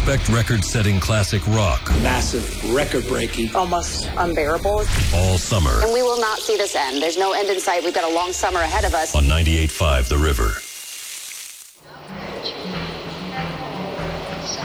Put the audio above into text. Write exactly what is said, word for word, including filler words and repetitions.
Expect record-setting classic rock. Massive, record-breaking. Almost unbearable. All summer. And we will not see this end. There's no end in sight. We've got a long summer ahead of us. On ninety-eight point five The River.